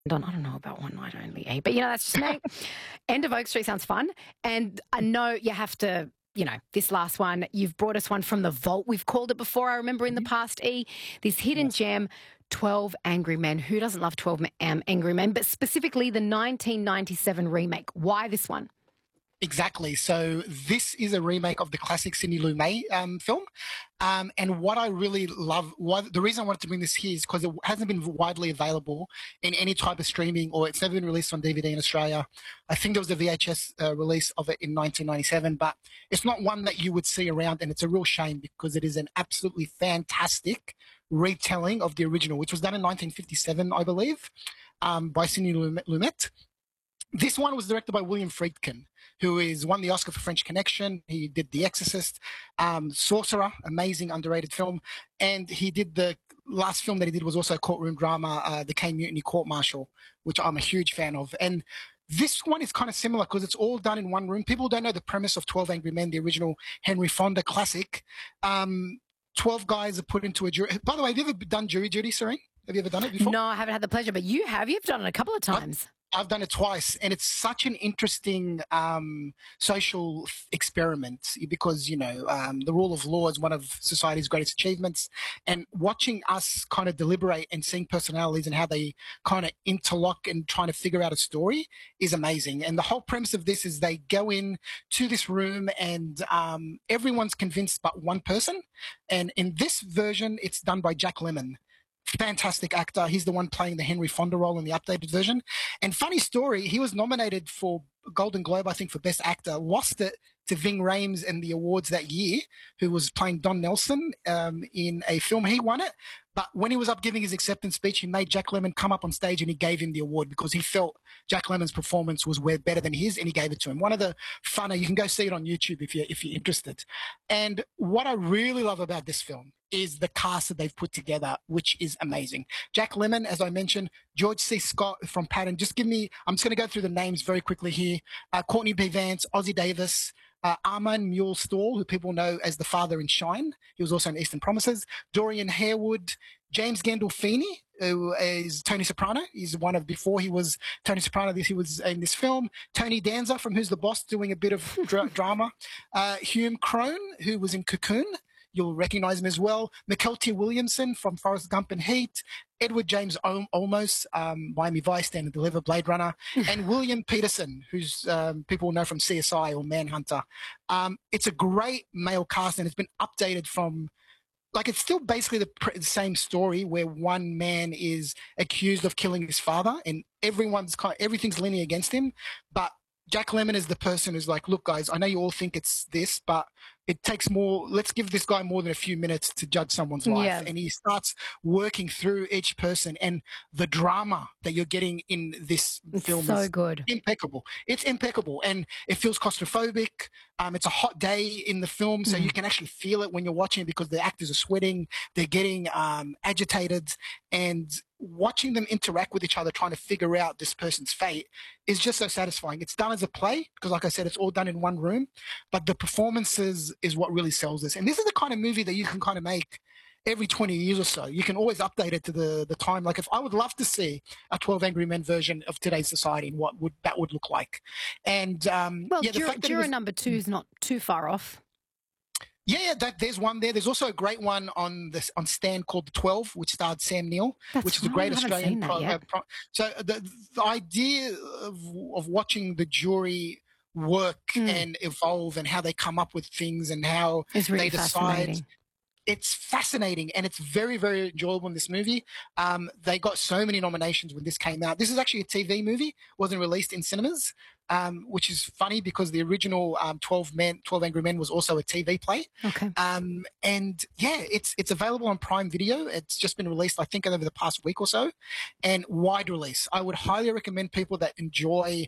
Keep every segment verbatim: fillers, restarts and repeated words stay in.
on, I don't know about One Night Only, eh? But, you know, that's just me. End of Oak Street sounds fun. And I know you have to, you know, this last one, you've brought us one from the vault. We've called it before, I remember in the past, E. This hidden Yes. gem, twelve Angry Men. Who doesn't love twelve um, Angry Men? But specifically the nineteen ninety-seven remake. Why this one? Exactly. So this is a remake of the classic Sidney Lumet um, film. Um, and what I really love, what, the reason I wanted to bring this here is because it hasn't been widely available in any type of streaming, or it's never been released on D V D in Australia. I think there was a V H S uh, release of it in nineteen ninety-seven, but it's not one that you would see around, and it's a real shame because it is an absolutely fantastic retelling of the original, which was done in nineteen fifty-seven, I believe, um, by Sidney Lumet. This one was directed by William Friedkin, who is won the Oscar for French Connection. He did The Exorcist, um, Sorcerer, amazing underrated film, and he did the last film that he did was also a courtroom drama, uh, The Caine Mutiny Court Martial, which I'm a huge fan of. And this one is kind of similar because it's all done in one room. People don't know the premise of twelve Angry Men, the original Henry Fonda classic. Um, twelve guys are put into a jury. By the way, have you ever done jury duty, Serene? Have you ever done it before? No, I haven't had the pleasure, but you have. You've done it a couple of times. I've, I've done it twice, and it's such an interesting um, social f- experiment because, you know, um, the rule of law is one of society's greatest achievements, and watching us kind of deliberate and seeing personalities and how they kind of interlock and trying to figure out a story is amazing. And the whole premise of this is they go in to this room and um, everyone's convinced but one person. And in this version, it's done by Jack Lemmon. Fantastic actor. He's the one playing the Henry Fonda role in the updated version. And funny story, he was nominated for Golden Globe, I think, for Best Actor, lost it to Ving Rhames in the awards that year, who was playing Don Nelson um, in a film. He won it. But when he was up giving his acceptance speech, he made Jack Lemmon come up on stage and he gave him the award because he felt Jack Lemmon's performance was way better than his, and he gave it to him. One of the funner, you can go see it on YouTube if you're, if you're interested. And what I really love about this film is the cast that they've put together, which is amazing. Jack Lemmon, as I mentioned, George C. Scott from Patton. Just give me, I'm just going to go through the names very quickly here. Uh, Courtney B. Vance, Ozzie Davis, uh, Armand Mule Stahl, who people know as the father in Shine. He was also in Eastern Promises. Dorian Harewood, James Gandolfini, who is Tony Soprano. He's one of, before he was Tony Soprano, he was in this film. Tony Danza from Who's the Boss, doing a bit of dra- drama. Uh, Hume Crone, who was in Cocoon. You'll recognize him as well. Mykelti Williamson from Forrest Gump and Heat. Edward James Ol- Olmos, um, Miami Vice, Stand and Deliver, Blade Runner. And William Peterson, who's um, people know from C S I or Manhunter. Um, it's a great male cast, and it's been updated from, like, it's still basically the, pr- the same story where one man is accused of killing his father, and everyone's kind of, everything's leaning against him. But Jack Lemmon is the person who's like, look, guys, I know you all think it's this, but it takes more. Let's give this guy more than a few minutes to judge someone's life. Yeah. And he starts working through each person, and the drama that you're getting in this It's film so is good. impeccable. It's impeccable, and it feels claustrophobic. Um, it's a hot day in the film, so Mm. you can actually feel it when you're watching it because the actors are sweating, they're getting um, agitated, and watching them interact with each other, trying to figure out this person's fate, is just so satisfying. It's done as a play because, like I said, it's all done in one room, but the performances is what really sells this. And this is the kind of movie that you can kind of make every twenty years or so. You can always update it to the, the time. Like, if I would love to see a twelve Angry Men version of today's society and what would that would look like. And um, Well, yeah, the Juror, fact that it Juror was- number two is not too far off. yeah, yeah, that, there's one there. There's also a great one on this on Stan called The twelve, which starred Sam Neill, That's which is a right, great I haven't Australian. seen that pro- yet. uh, pro- so the, the idea of, of watching the jury work Mm. and evolve and how they come up with things and how It's really they decide. fascinating. It's fascinating, and it's very, very enjoyable in this movie. Um, they got so many nominations when this came out. This is actually a T V movie, wasn't released in cinemas, um, which is funny because the original um, twelve Men, twelve Angry Men was also a T V play. Okay. Um, and yeah, it's it's available on Prime Video. It's just been released, I think, over the past week or so, and wide release. I would highly recommend people that enjoy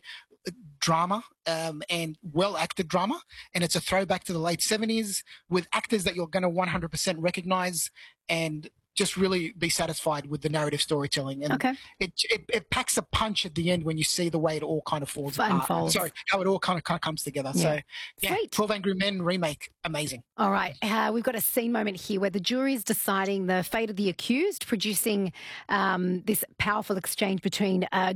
drama um, and well acted drama, and it's a throwback to the late seventies with actors that you're going to one hundred percent recognize, and just really be satisfied with the narrative storytelling. And Okay. it, it it packs a punch at the end when you see the way it all kind of falls apart. Unfolds. Sorry, how it all kind of kind of comes together. Yeah. So yeah, Sweet. twelve Angry Men remake, amazing. All right. Uh, we've got a scene moment here where the jury is deciding the fate of the accused, producing um, this powerful exchange between uh,